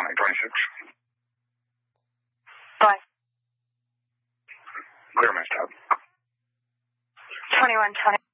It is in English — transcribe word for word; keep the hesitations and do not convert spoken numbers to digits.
twenty twenty-six. What? Clear, Miss Todd. twenty-one twenty.